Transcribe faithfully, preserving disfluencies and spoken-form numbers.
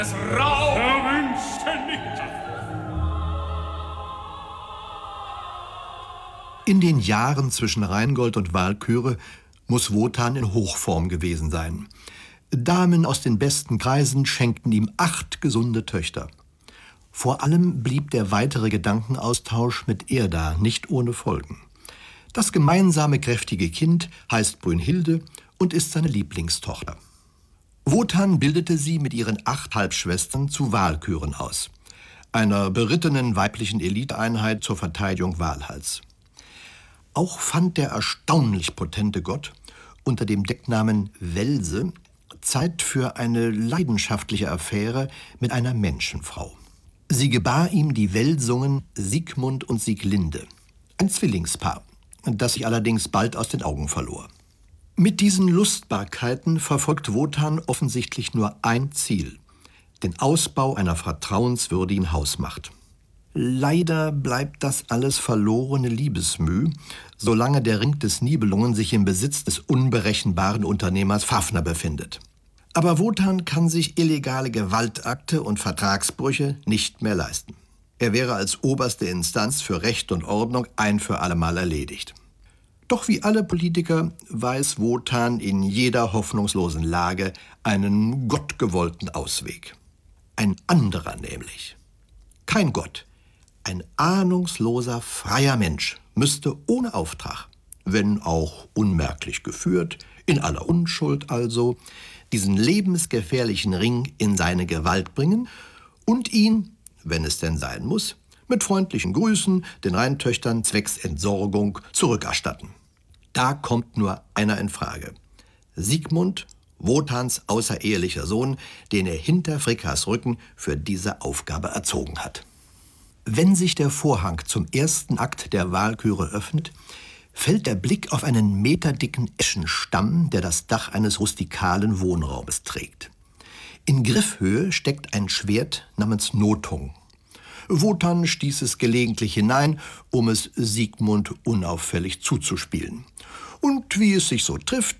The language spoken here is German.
Das Rauch erwünschte nicht. In den Jahren zwischen Rheingold und Walküre muss Wotan in Hochform gewesen sein. Damen aus den besten Kreisen schenkten ihm acht gesunde Töchter. Vor allem blieb der weitere Gedankenaustausch mit Erda nicht ohne Folgen. Das gemeinsame kräftige Kind heißt Brünnhilde und ist seine Lieblingstochter. Wotan bildete sie mit ihren acht Halbschwestern zu Walküren aus, einer berittenen weiblichen Eliteeinheit zur Verteidigung Walhalls. Auch fand der erstaunlich potente Gott unter dem Decknamen Welse Zeit für eine leidenschaftliche Affäre mit einer Menschenfrau. Sie gebar ihm die Welsungen Siegmund und Sieglinde, ein Zwillingspaar, das sich allerdings bald aus den Augen verlor. Mit diesen Lustbarkeiten verfolgt Wotan offensichtlich nur ein Ziel: den Ausbau einer vertrauenswürdigen Hausmacht. Leider bleibt das alles verlorene Liebesmüh, solange der Ring des Nibelungen sich im Besitz des unberechenbaren Unternehmers Fafner befindet. Aber Wotan kann sich illegale Gewaltakte und Vertragsbrüche nicht mehr leisten. Er wäre als oberste Instanz für Recht und Ordnung ein für allemal erledigt. Doch wie alle Politiker weiß Wotan in jeder hoffnungslosen Lage einen gottgewollten Ausweg. Ein anderer nämlich. Kein Gott, ein ahnungsloser, freier Mensch müsste ohne Auftrag, wenn auch unmerklich geführt, in aller Unschuld also, diesen lebensgefährlichen Ring in seine Gewalt bringen und ihn, wenn es denn sein muss, mit freundlichen Grüßen den Rheintöchtern zwecks Entsorgung zurückerstatten. Da kommt nur einer in Frage: Siegmund, Wotans außerehelicher Sohn, den er hinter Frickas Rücken für diese Aufgabe erzogen hat. Wenn sich der Vorhang zum ersten Akt der Walküre öffnet, fällt der Blick auf einen meterdicken Eschenstamm, der das Dach eines rustikalen Wohnraumes trägt. In Griffhöhe steckt ein Schwert namens Nothung. Wotan stieß es gelegentlich hinein, um es Siegmund unauffällig zuzuspielen. Und wie es sich so trifft,